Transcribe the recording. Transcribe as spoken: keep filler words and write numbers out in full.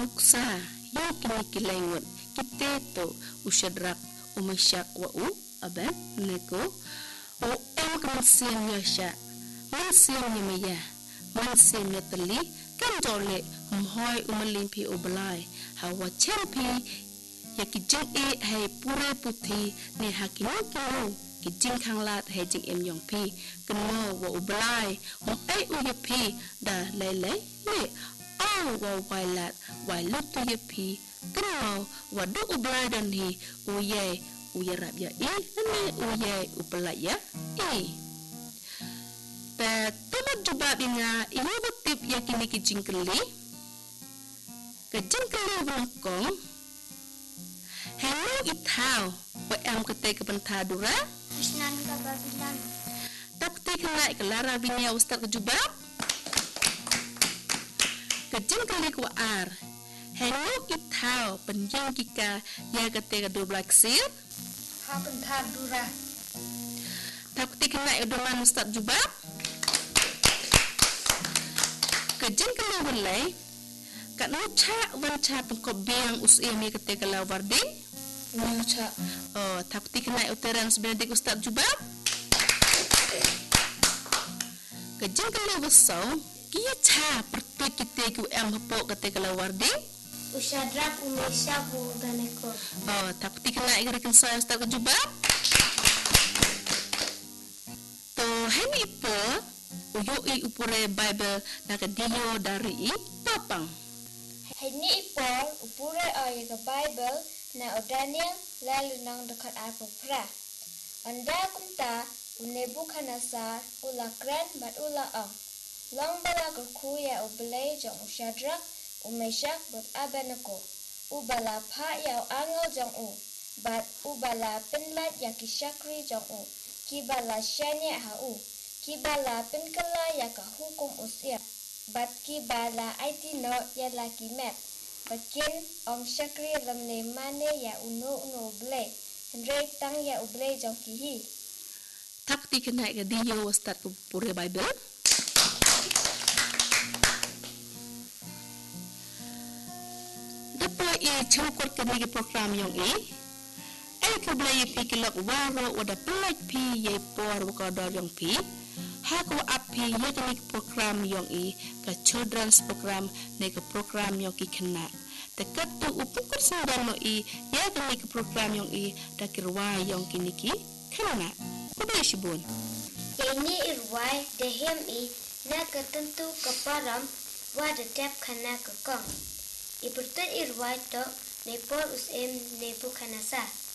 buksa yang kini kilengut kita tu usyadrak umasyak wa u aban neko o em kemensian yasha mensian yamaya mensian yatali kan jole umhoi umalimpi obalai hawa champi yakijeng e hai pure puthi ne hakino kino kijing khang lat hai jing em yong pi keno wa ubalai hom ai u yapi da lai lai le au wa wailat wailut tu yapi keno wa du ubalai dan hi u ye u ye rap ya e ne u ye ubalai ya e ta tama jubab inga ini batip yakini kijing keli kijing keli bangkong hello itau wa am kete ke pentadura Krishnan ka babilan tak te kelai kelara binia ustaz kejubab kejing kali ku ar hello itau penjang kika ya kete ke dua belas sir ha pentadura tak te kelai udoman ustaz jubab kejing kali belai kat nucha wancha pengkop biang usia mi kete kalau warding nucha oh tapi kena uteran sebenarnya ustaz jubab kejeng kalau besau kia cha pertut kita ku am hapok kete kalau warding usyadrak umesya bu daneko oh tapi kena igrekan saya ustaz jubab to hemi po uyo i upure bible nak dio dari i topang Ini ipol upure ay ke Bible na Daniel lalu nang dekat apa pra. Anda kumta Nebuchadnezzar ula kran bat ula ang. Long bala kerku ya ubelai jong Shadrach umeshach bat Abednego. Ubala pa ya angel jong u. Bat ubala penlat ya kishakri jong u. Kibala shanya ha u. Kibala penkala ya ka hukum usia. Bat ki bala aiti no ya laki met. Bakin om syakri lamne mane ya uno uno ble. Hendrek tang ya uble jong kihi. Tak ti kena ke dia ustaz ku pure Bible. Dapat i cukor kena ke program yang i. Ai ke belai pi kelak waro wada pelak pi ye por wakadar yang pi. Haku api ya kini program yang i ke children's program ne ke program yang ki kena dekat tu upukut sembilan no i ya kini ke program yang i dak irwai yang kini ki kena boleh sibun Ini irwai dehem i na ketentu keparam wada tap kana kekong. Ibertut irwai to nepor usem Nebuchadnezzar.